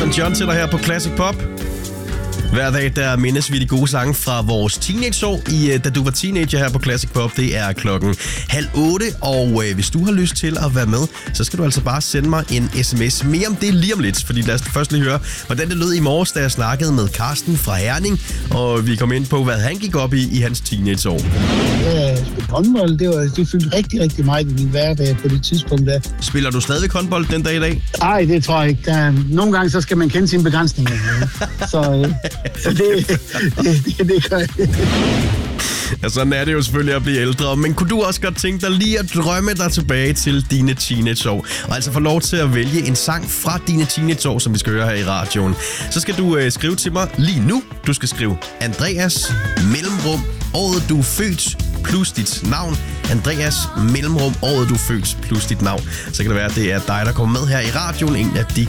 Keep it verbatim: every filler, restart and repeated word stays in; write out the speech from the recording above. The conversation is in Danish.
Elton John til dig her på Classic Pop. Hver dag, der mindes vi de gode sange fra vores teenageår, i, da du var teenager her på Classic Pop. Det er klokken halv otte, og øh, hvis du har lyst til at være med, så skal du altså bare sende mig en sms. Mere om det lige om lidt, fordi lad os først lige høre, hvordan det lød i morges, da jeg snakkede med Carsten fra Herning, og vi kom ind på, hvad han gik op i i hans teenageår. Ja, håndbold, det, var, det fyldte rigtig, rigtig meget i min hverdag på det tidspunkt der. Spiller du stadig håndbold den dag i dag? Nej, det tror jeg ikke. Der, nogle gange så skal man kende sine begrænsninger. Så... Øh, Så det, det, det, det gør jeg. Ja, sådan er det jo selvfølgelig at blive ældre. Men kunne du også godt tænke dig lige at drømme dig tilbage til dine teenageår? Og altså få lov til at vælge en sang fra dine teenageår, som vi skal høre her i radioen. Så skal du øh, skrive til mig lige nu. Du skal skrive Andreas mellemrum året du er født plus dit navn. Andreas mellemrum året du er født plus dit navn. Så kan det være, at det er dig, der kommer med her i radioen. En af de